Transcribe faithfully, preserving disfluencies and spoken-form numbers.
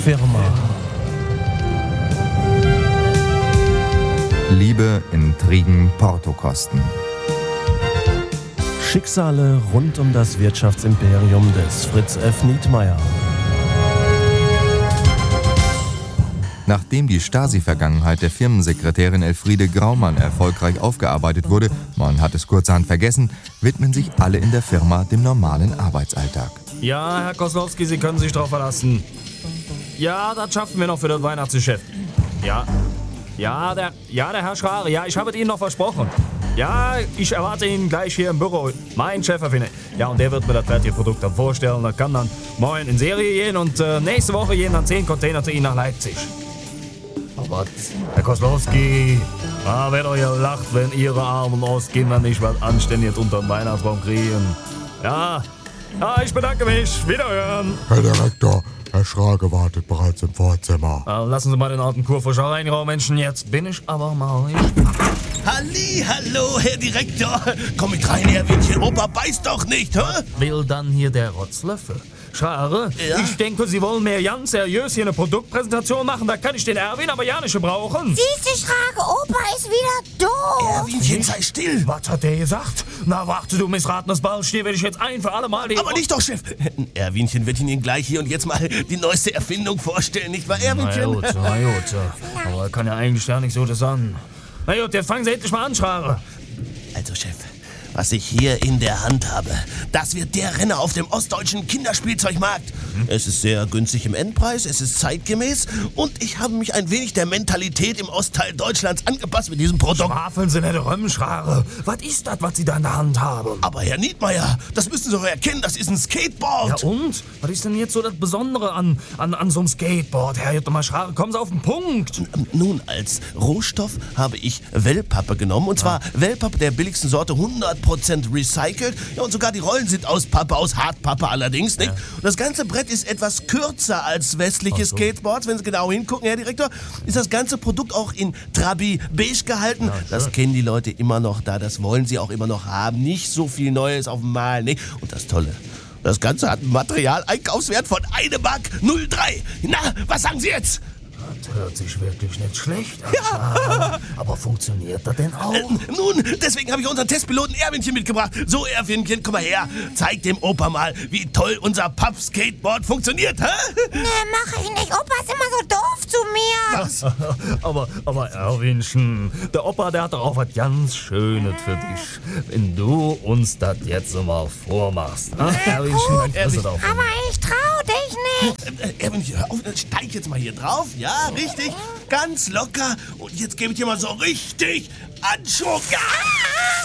Firma. Liebe, Intrigen, Portokosten. Schicksale rund um das Wirtschaftsimperium des Fritz F. Nietmeyer. Nachdem die Stasi-Vergangenheit der Firmensekretärin Elfriede Graumann erfolgreich aufgearbeitet wurde, man hat es kurzerhand vergessen, widmen sich alle in der Firma dem normalen Arbeitsalltag. Ja, Herr Koslowski, Sie können sich drauf verlassen. Ja, das schaffen wir noch für das Weihnachtsgeschäft. Ja, ja, der, ja, der Herr Schrare, ja, ich habe es Ihnen noch versprochen. Ja, ich erwarte ihn gleich hier im Büro. Mein Chef erfindet. Ja, und der wird mir das fertige Produkt dann vorstellen. Das kann dann morgen in Serie gehen und äh, nächste Woche gehen dann zehn Container zu Ihnen nach Leipzig. Aber, Herr Koslowski, ah, wenn ihr lacht, wenn Ihre armen Ostkinder nicht was Anständiges unter dem Weihnachtsbaum kriegen. Ja, ja, ich bedanke mich. Wiederhören. Herr Direktor, Herr Schrage wartet bereits im Vorzimmer. Ah, lassen Sie mal den alten Kurfischer reinraum, Menschen. Jetzt bin ich aber mal gespannt. Halli, hallo, Herr Direktor. Komm mit rein, Erwinchen. Opa beißt doch nicht, hä? Will dann hier der Rotzlöffel? Schrare, Ja? ich denke, Sie wollen mir ganz seriös hier eine Produktpräsentation machen. Da kann ich den Erwin aber ja nicht gebrauchen. Siehste, Schrage, Opa ist wieder doof. Erwinchen, sei still. Was hat der gesagt? Na warte, du missratenes Ballstier, werde ich jetzt ein für alle Mal den... Aber nicht doch, Chef. Erwinchen wird Ihnen gleich hier und jetzt mal die neueste Erfindung vorstellen, nicht wahr, Na Erwinchen? gut, na gut. Aber kann ja eigentlich gar nicht so das an. Na gut, jetzt fangen Sie endlich mal an, Schrare. Also, Chef, was ich hier in der Hand habe, das wird der Renner auf dem ostdeutschen Kinderspielzeugmarkt. Es ist sehr günstig im Endpreis, es ist zeitgemäß und ich habe mich ein wenig der Mentalität im Ostteil Deutschlands angepasst mit diesem Produkt. Schwafeln Sie nicht rum, Schrare. Was ist das, was Sie da in der Hand haben? Aber Herr Nietmeyer, das müssen Sie doch erkennen, das ist ein Skateboard. Ja und? Was ist denn jetzt so das Besondere an, an, an so einem Skateboard? Herr Jutta Schrare, kommen Sie auf den Punkt. Nun, als Rohstoff habe ich Wellpappe genommen. Und zwar Wellpappe der billigsten Sorte, hundert Prozent recycelt. Ja, und sogar die Rollen sind aus Pappe, aus Hartpappe allerdings, nicht? Und das ganze Brett ist etwas kürzer als westliche so. Skateboards. Wenn Sie genau hingucken, Herr Direktor, ist das ganze Produkt auch in Trabi beige gehalten. Das kennen die Leute immer noch da. Das wollen sie auch immer noch haben. Nicht so viel Neues auf dem Mal, nicht? Und das Tolle, das Ganze hat einen Material-Einkaufswert von eine Mark null drei. Na, was sagen Sie jetzt? Das hört sich wirklich nicht schlecht an. Ja. Aber funktioniert das denn auch? Äh, nun, deswegen habe ich unseren Testpiloten Erwinchen mitgebracht. So, Erwinchen, komm mal her. Zeig dem Opa mal, wie toll unser Papp-Skateboard funktioniert, hä? Nee, mach ich nicht. Opa ist immer so doof zu mir. Was? aber, aber Erwinchen, der Opa, der hat doch auch was ganz Schönes für dich. Wenn du uns das jetzt mal vormachst. Ah, Erwinchen, dann kriegst du das auch. Aber ich trau dich nicht. Äh, Erwinchen, hör auf, steig jetzt mal hier drauf. Ja, richtig. Ganz locker. Und jetzt gebe ich dir mal so richtig Anschwung. Ja!